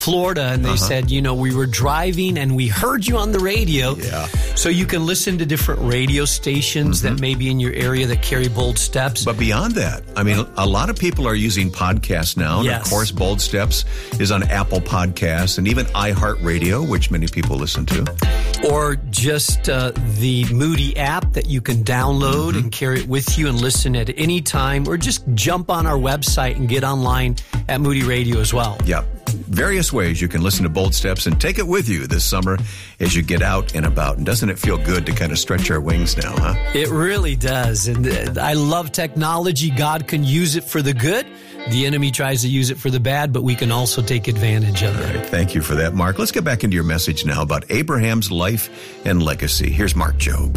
Florida, and they said, we were driving and we heard you on the radio. Yeah. So you can listen to different radio stations that may be in your area that carry Bold Steps. But beyond that, a lot of people are using podcasts now. Yes. And of course, Bold Steps is on Apple Podcasts and even iHeartRadio, which many people listen to. Or just the Moody app that you can download and carry it with you and listen at any time. Or just jump on our website and get online at Moody Radio as well. Yep. Various ways you can listen to Bold Steps and take it with you this summer as you get out and about. And doesn't it feel good to kind of stretch our wings now, huh? It really does. And I love technology. God can use it for the good. The enemy tries to use it for the bad, but we can also take advantage of it. All right, thank you for that, Mark. Let's get back into your message now about Abraham's life and legacy. Here's Mark Jobe.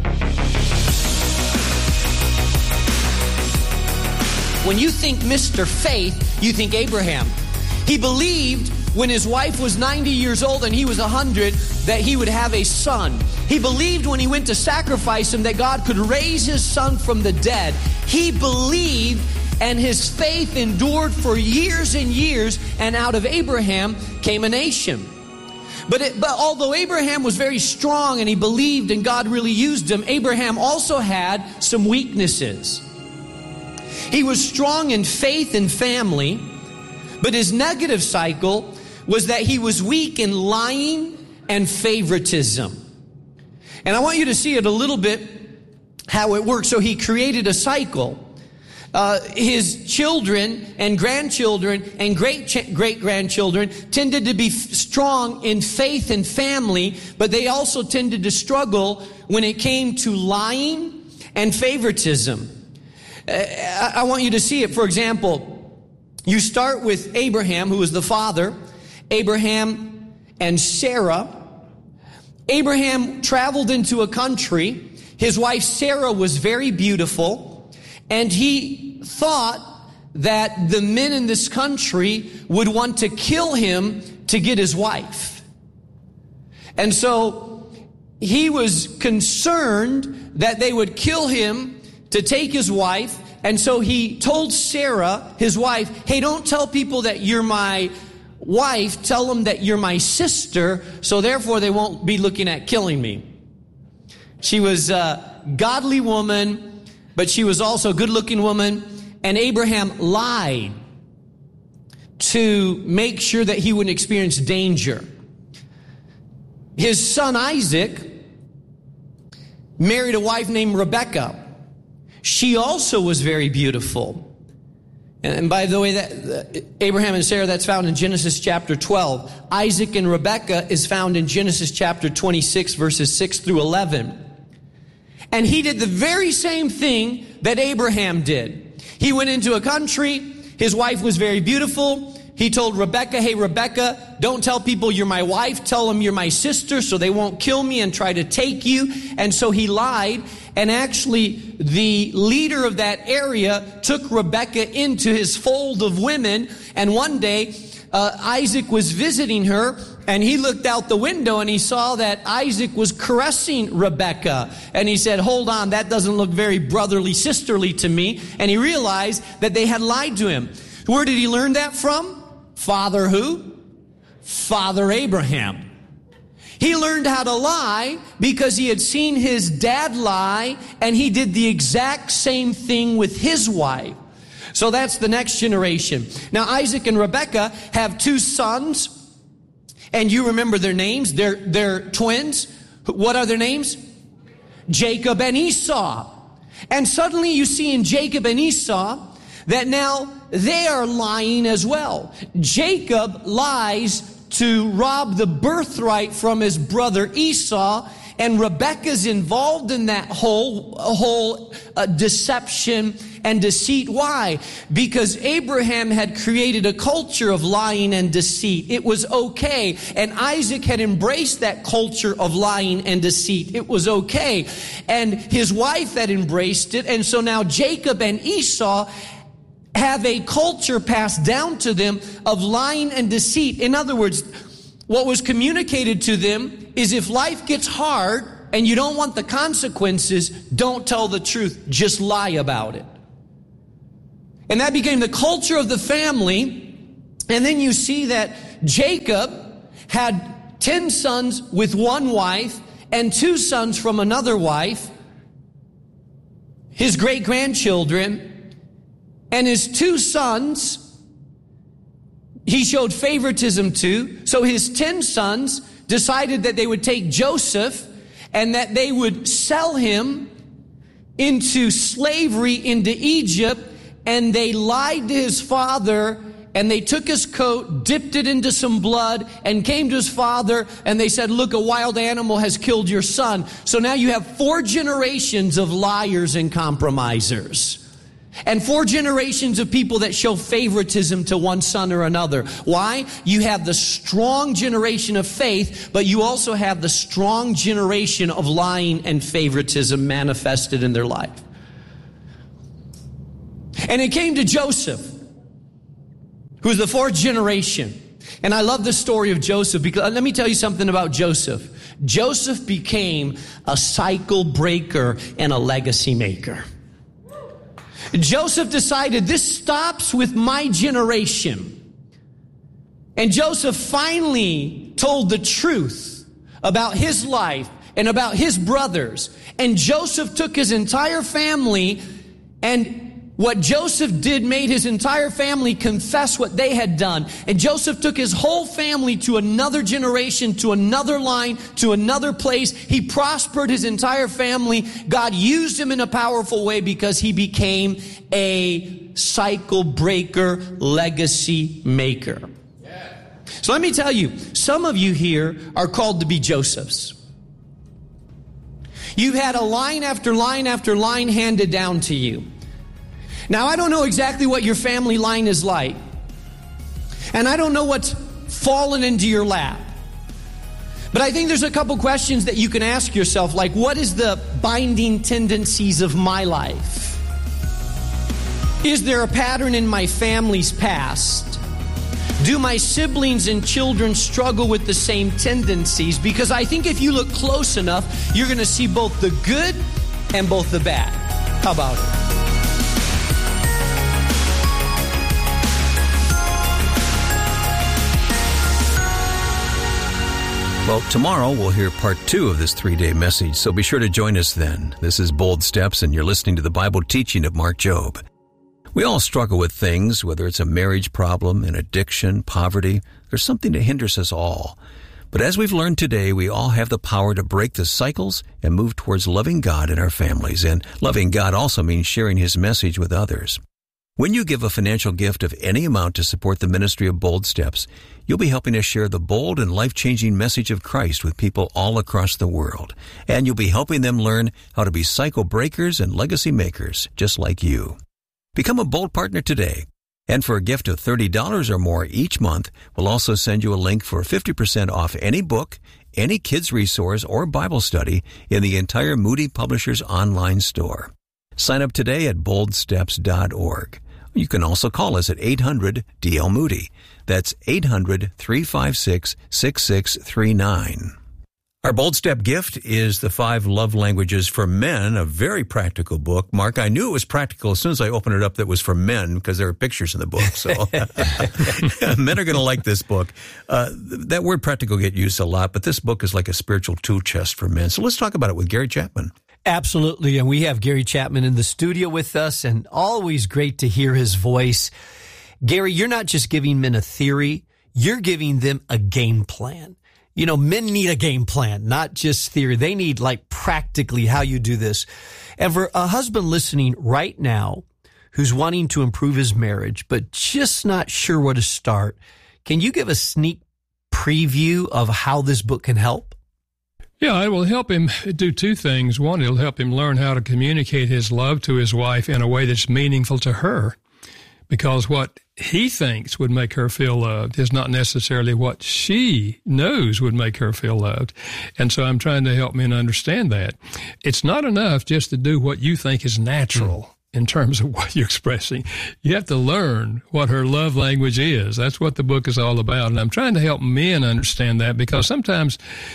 When you think Mr. Faith, you think Abraham. He believed when his wife was 90 years old and he was 100 that he would have a son. He believed when he went to sacrifice him that God could raise his son from the dead. He believed, and his faith endured for years and years, and out of Abraham came a nation. But although Abraham was very strong and he believed and God really used him, Abraham also had some weaknesses. He was strong in faith and family, but his negative cycle was that he was weak in lying and favoritism. And I want you to see it a little bit, how it works. So he created a cycle. His children and grandchildren and great-grandchildren tended to be strong in faith and family, but they also tended to struggle when it came to lying and favoritism. I want you to see it. For example, you start with Abraham, who was the father, Abraham and Sarah. Abraham traveled into a country. His wife Sarah was very beautiful, and he thought that the men in this country would want to kill him to get his wife. And so he was concerned that they would kill him to take his wife. And so he told Sarah, his wife, hey, don't tell people that you're my wife. Tell them that you're my sister, so therefore they won't be looking at killing me. She was a godly woman, but she was also a good-looking woman. And Abraham lied to make sure that he wouldn't experience danger. His son Isaac married a wife named Rebekah. She also was very beautiful. And by the way, that Abraham and Sarah, that's found in Genesis chapter 12. Isaac and Rebekah is found in Genesis chapter 26, verses 6 through 11. And he did the very same thing that Abraham did. He went into a country. His wife was very beautiful. He told Rebekah, hey, Rebekah, don't tell people you're my wife. Tell them you're my sister so they won't kill me and try to take you. And so he lied. And actually, the leader of that area took Rebekah into his fold of women. And one day, Isaac was visiting her, and he looked out the window and he saw that Isaac was caressing Rebekah. And he said, hold on, that doesn't look very brotherly, sisterly to me. And he realized that they had lied to him. Where did he learn that from? Father who? Father Abraham. He learned how to lie because he had seen his dad lie, and he did the exact same thing with his wife. So that's the next generation. Now Isaac and Rebekah have two sons, and you remember their names. They're twins. What are their names? Jacob and Esau. And suddenly you see in Jacob and Esau that now they are lying as well. Jacob lies to rob the birthright from his brother Esau, and Rebekah's involved in that whole deception and deceit. Why? Because Abraham had created a culture of lying and deceit. It was okay. And Isaac had embraced that culture of lying and deceit. It was okay. And his wife had embraced it. And so now Jacob and Esau have a culture passed down to them of lying and deceit. In other words, what was communicated to them is if life gets hard and you don't want the consequences, don't tell the truth, just lie about it. And that became the culture of the family. And then you see that Jacob had 10 sons with one wife and 2 sons from another wife, his great-grandchildren, and his 2 sons he showed favoritism to. So his 10 sons decided that they would take Joseph and that they would sell him into slavery into Egypt, and they lied to his father, and they took his coat, dipped it into some blood, and came to his father, and they said, look, a wild animal has killed your son. So now you have 4 generations of liars and compromisers. And 4 generations of people that show favoritism to one son or another. Why? You have the strong generation of faith, but you also have the strong generation of lying and favoritism manifested in their life. And it came to Joseph, who's the 4th generation. And I love the story of Joseph, because let me tell you something about Joseph. Joseph became a cycle breaker and a legacy maker. Joseph decided, this stops with my generation. And Joseph finally told the truth about his life and about his brothers. And Joseph took his entire family, and what Joseph did made his entire family confess what they had done. And Joseph took his whole family to another generation, to another line, to another place. He prospered his entire family. God used him in a powerful way because he became a cycle breaker, legacy maker. So let me tell you, some of you here are called to be Josephs. You've had a line after line after line handed down to you. Now, I don't know exactly what your family line is like. And I don't know what's fallen into your lap. But I think there's a couple questions that you can ask yourself, like, what is the binding tendencies of my life? Is there a pattern in my family's past? Do my siblings and children struggle with the same tendencies? Because I think if you look close enough, you're going to see both the good and both the bad. How about it? Well, tomorrow we'll hear part 2 of this 3-day message, so be sure to join us then. This is Bold Steps, and you're listening to the Bible teaching of Mark Jobe. We all struggle with things, whether it's a marriage problem, an addiction, poverty. There's something that hinders us all. But as we've learned today, we all have the power to break the cycles and move towards loving God in our families. And loving God also means sharing His message with others. When you give a financial gift of any amount to support the ministry of Bold Steps, you'll be helping us share the bold and life-changing message of Christ with people all across the world. And you'll be helping them learn how to be cycle breakers and legacy makers, just like you. Become a Bold partner today. And for a gift of $30 or more each month, we'll also send you a link for 50% off any book, any kids resource, or Bible study in the entire Moody Publishers online store. Sign up today at boldsteps.org. You can also call us at 800-DL-MOODY. That's 800-356-6639. Our Bold Step gift is the 5 Love Languages for Men, a very practical book. Mark, I knew it was practical as soon as I opened it up that it was for men because there are pictures in the book. So men are going to like this book. That word practical get used a lot, but this book is like a spiritual tool chest for men. So let's talk about it with Gary Chapman. Absolutely, and we have Gary Chapman in the studio with us, and always great to hear his voice. Gary, you're not just giving men a theory, you're giving them a game plan. You know, men need a game plan, not just theory. They need, like, practically how you do this. And for a husband listening right now who's wanting to improve his marriage, but just not sure where to start, can you give a sneak preview of how this book can help? Yeah, it will help him do 2 things. One, it'll help him learn how to communicate his love to his wife in a way that's meaningful to her, because what he thinks would make her feel loved is not necessarily what she knows would make her feel loved. And so I'm trying to help men understand that. It's not enough just to do what you think is natural. in terms of what you're expressing. You have to learn what her love language is. That's what the book is all about. And I'm trying to help men understand that, because sometimes,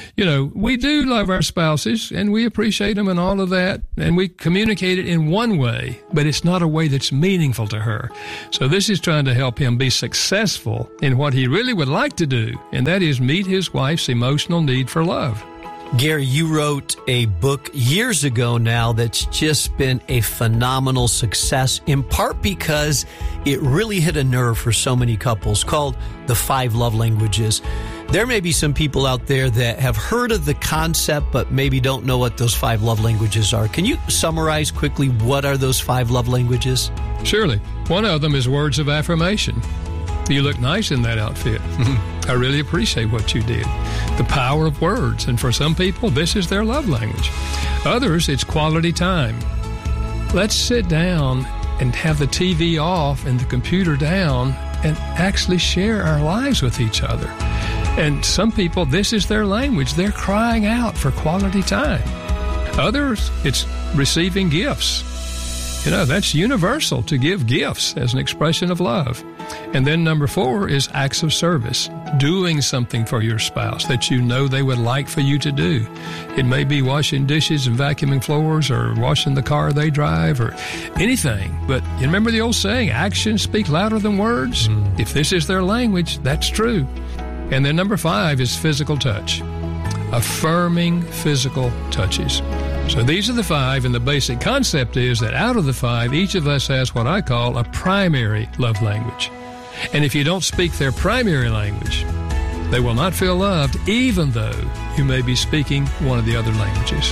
we do love our spouses and we appreciate them and all of that, and we communicate it in one way, but it's not a way that's meaningful to her. So this is trying to help him be successful in what he really would like to do, and that is meet his wife's emotional need for love. Gary, you wrote a book years ago now that's just been a phenomenal success, in part because it really hit a nerve for so many couples, called The 5 Love Languages. There may be some people out there that have heard of the concept, but maybe don't know what those 5 love languages are. Can you summarize quickly what are those 5 love languages? Surely. One of them is words of affirmation. You look nice in that outfit. I really appreciate what you did. The power of words. And for some people, this is their love language. Others, it's quality time. Let's sit down and have the TV off and the computer down and actually share our lives with each other. And some people, this is their language. They're crying out for quality time. Others, it's receiving gifts. That's universal, to give gifts as an expression of love. And then number 4 is acts of service, doing something for your spouse that you know they would like for you to do. It may be washing dishes and vacuuming floors, or washing the car they drive, or anything. But you remember the old saying, actions speak louder than words? If this is their language, that's true. And then number 5 is physical touch, affirming physical touches. So these are the 5, and the basic concept is that out of the 5, each of us has what I call a primary love language. And if you don't speak their primary language, they will not feel loved, even though you may be speaking one of the other languages.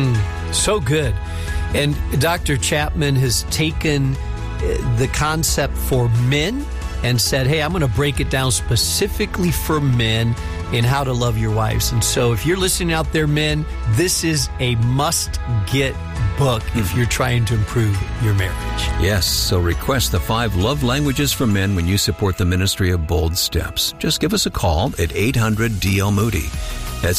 So good. And Dr. Chapman has taken the concept for men and said, hey, I'm going to break it down specifically for men in how to love your wives. And so if you're listening out there, men, this is a must-get book if you're trying to improve your marriage. Yes, so request the 5 love languages for men when you support the ministry of Bold Steps. Just give us a call at 800-DL-MOODY. That's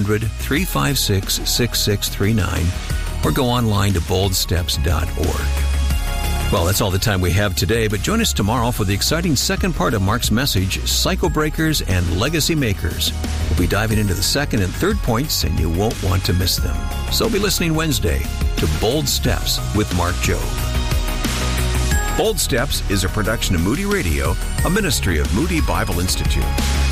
800-356-6639. Or go online to boldsteps.org. Well, that's all the time we have today, but join us tomorrow for the exciting second part of Mark's message, Cycle Breakers and Legacy Makers. We'll be diving into the second and third points, and you won't want to miss them. So be listening Wednesday to Bold Steps with Mark Jobe. Bold Steps is a production of Moody Radio, a ministry of Moody Bible Institute.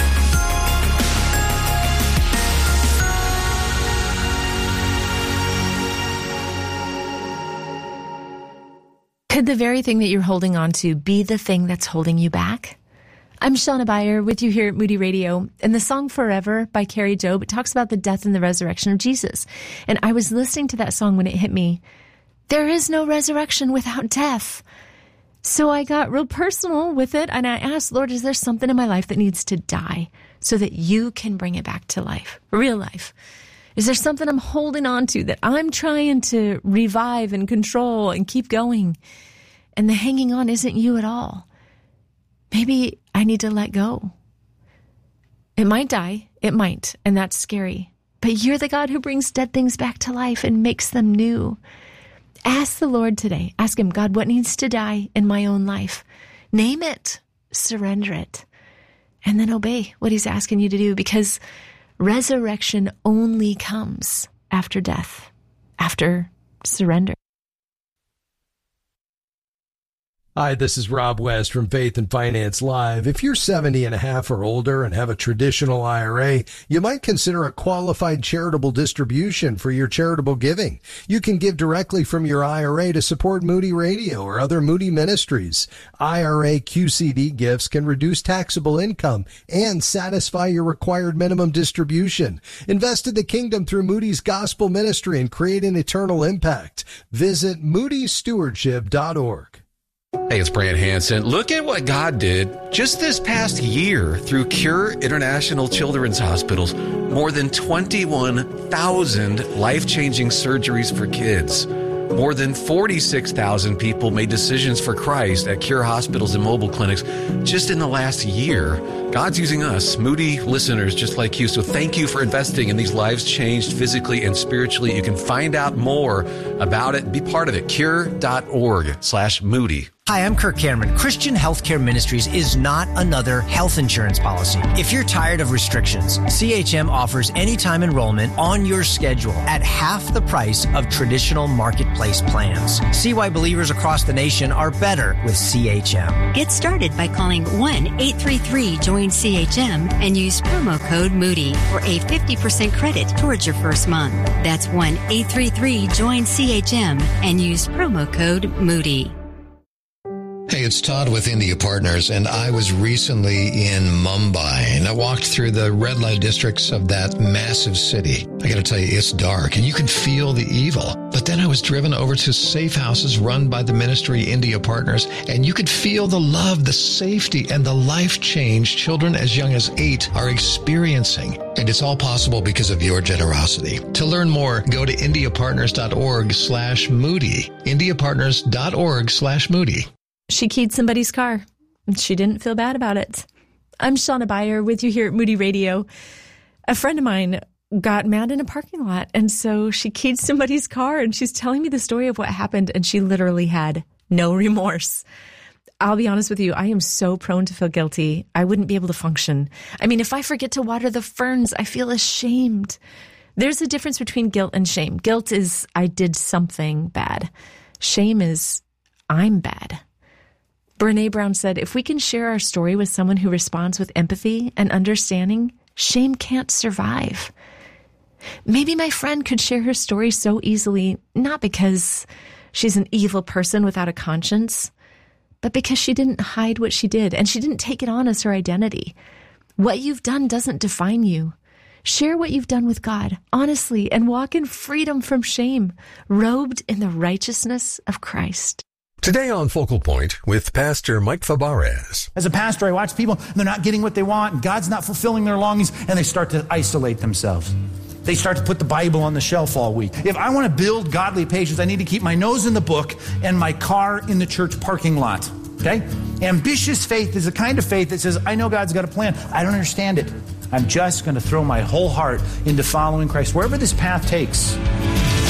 Could the very thing that you're holding on to be the thing that's holding you back? I'm Shauna Beyer with you here at Moody Radio, and the song Forever by Carrie Jobe, it talks about the death and the resurrection of Jesus. And I was listening to that song when it hit me. There is no resurrection without death. So I got real personal with it, and I asked, Lord, is there something in my life that needs to die so that you can bring it back to life, real life? Is there something I'm holding on to that I'm trying to revive and control and keep going? And the hanging on isn't you at all. Maybe I need to let go. It might die. It might. And that's scary. But you're the God who brings dead things back to life and makes them new. Ask the Lord today. Ask him, God, what needs to die in my own life? Name it. Surrender it. And then obey what he's asking you to do, because resurrection only comes after death, after surrender. Hi, this is Rob West from Faith and Finance Live. If you're 70 and a half or older and have a traditional IRA, you might consider a qualified charitable distribution for your charitable giving. You can give directly from your IRA to support Moody Radio or other Moody ministries. IRA QCD gifts can reduce taxable income and satisfy your required minimum distribution. Invest in the kingdom through Moody's gospel ministry and create an eternal impact. Visit moodystewardship.org. Hey, it's Brant Hansen. Look at what God did just this past year through Cure International Children's Hospitals. More than 21,000 life-changing surgeries for kids. More than 46,000 people made decisions for Christ at Cure hospitals and mobile clinics just in the last year. God's using us, Moody listeners just like you. So thank you for investing in these lives changed physically and spiritually. You can find out more about it. Be part of it. Cure.org/Moody. Hi, I'm Kirk Cameron. Christian Healthcare Ministries is not another health insurance policy. If you're tired of restrictions, CHM offers anytime enrollment on your schedule at half the price of traditional marketplace plans. See why believers across the nation are better with CHM. Get started by calling 1-833-JOIN-CHM and use promo code Moody for a 50% credit towards your first month. That's 1-833-JOIN-CHM and use promo code Moody. Hey, it's Todd with India Partners, and I was recently in Mumbai, and I walked through the red light districts of that massive city. I gotta tell you, it's dark, and you can feel the evil. But then I was driven over to safe houses run by the ministry India Partners, and you could feel the love, the safety, and the life change children as young as 8 are experiencing. And it's all possible because of your generosity. To learn more, go to indiapartners.org/Moody. indiapartners.org/Moody. She keyed somebody's car. She didn't feel bad about it. I'm Shauna Beyer with you here at Moody Radio. A friend of mine got mad in a parking lot, and so she keyed somebody's car, and she's telling me the story of what happened, and she literally had no remorse. I'll be honest with you, I am so prone to feel guilty. I wouldn't be able to function. I mean, if I forget to water the ferns, I feel ashamed. There's a difference between guilt and shame. Guilt is, I did something bad. Shame is, I'm bad. Brené Brown said, if we can share our story with someone who responds with empathy and understanding, shame can't survive. Maybe my friend could share her story so easily, not because she's an evil person without a conscience, but because she didn't hide what she did and she didn't take it on as her identity. What you've done doesn't define you. Share what you've done with God, honestly, and walk in freedom from shame, robed in the righteousness of Christ. Today on Focal Point with Pastor Mike Fabarez. As a pastor, I watch people, and they're not getting what they want, and God's not fulfilling their longings, and they start to isolate themselves. They start to put the Bible on the shelf all week. If I want to build godly patience, I need to keep my nose in the book and my car in the church parking lot. Okay? Ambitious faith is the kind of faith that says, I know God's got a plan. I don't understand it. I'm just going to throw my whole heart into following Christ. Wherever this path takes,